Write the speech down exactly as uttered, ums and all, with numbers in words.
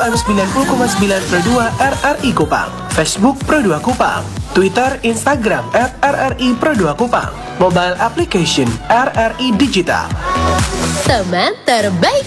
M sembilan puluh koma sembilan Pro dua R R I Kupang, Facebook Pro dua Kupang, Twitter, Instagram at R R I Pro dua Kupang, mobile application R R I Digital. Teman terbaik